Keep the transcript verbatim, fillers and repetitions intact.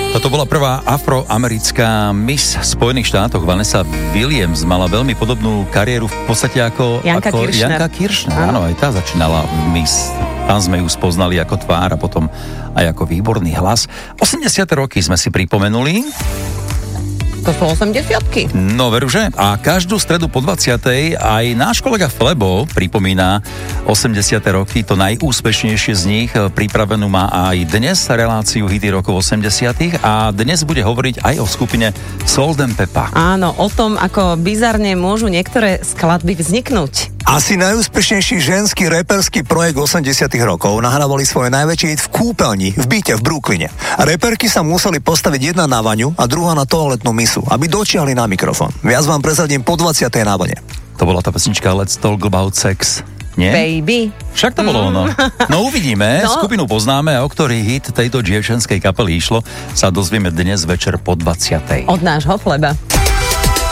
Toto bola prvá afroamerická Miss Spojených štátoch. Vanessa Williams mala veľmi podobnú kariéru v podstate ako Janka ako Kiršner. Janka Kiršner. Áno, aj tá začínala Miss. Tam sme ju spoznali ako tvár a potom aj ako výborný hlas. osemdesiate roky sme si pripomenuli. To sú osemdesiatky. No veru, že? A každú stredu po dvadsiatej aj náš kolega Flebo pripomína osemdesiate roky, to najúspešnejšie z nich. Pripravenú má aj dnes reláciu hity rokov osemdesiatych a dnes bude hovoriť aj o skupine Salt and Pepper. Áno, o tom, ako bizarne môžu niektoré skladby vzniknúť. Asi najúspešnejší ženský reperský projekt osemdesiatych rokov nahrávali svoje najväčší hit v kúpeľni, v byte v Brooklyne. A reperky sa museli postaviť jedna na vaňu a druhá na toaletnú misu, aby dočiahli na mikrofón. Viac vám prezradím po dvadsiatej na vlne. To bola tá pesnička Let's Talk About Sex. Nie? Baby. Však to bolo ono. No uvidíme, No. skupinu poznáme a o ktorý hit tejto dievčenskej kapely išlo, sa dozvieme dnes večer po dvadsiatej. Od nášho Fleba.